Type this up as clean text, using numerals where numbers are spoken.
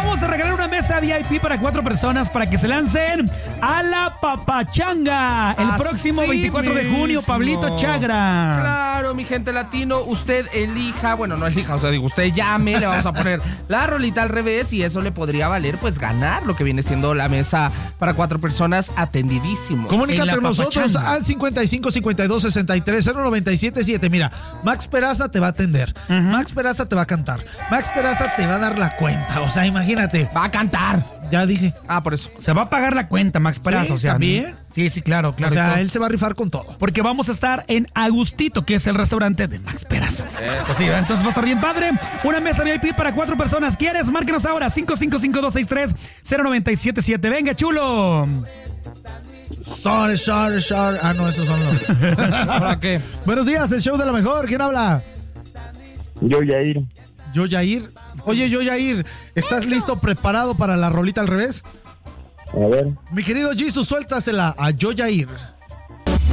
vamos a regalar una mesa VIP para 4 personas para que se lancen a la Papachanga el próximo 24 de junio, Pablito Chagra. Claro, mi gente latino, usted elija, bueno, no elija, o sea, digo, usted llame, le vamos a poner la rolita al revés y eso le podría valer, pues, ganar lo que viene siendo la mesa para 4 personas atendidísimo. Comunícate con nosotros al 55 52 63 097 7. Mira, Max Peraza te va a atender. Max Peraza te va a cantar. Max Peraza te va a dar la cuenta. O sea, imagínate. Va a cantar. Ya dije. Por eso. Se va a pagar la cuenta, Max Peraza. ¿Sí? O sea, ¿También? Sí, claro. O sea, él se va a rifar con todo. Porque vamos a estar en Agustito, que es el restaurante de Max Peraza. Pues sí, entonces va a estar bien padre. Una mesa VIP para 4 personas. ¿Quieres? Márquenos ahora. 555-263-0977. Venga, chulo. Sorry. No, esos son los. ¿Para qué? Buenos días, el show de la mejor. ¿Quién habla? Yo, Yair. Oye, Yair, ¿estás listo, preparado para la rolita al revés? A ver. Mi querido Jesus, suéltasela a Yair.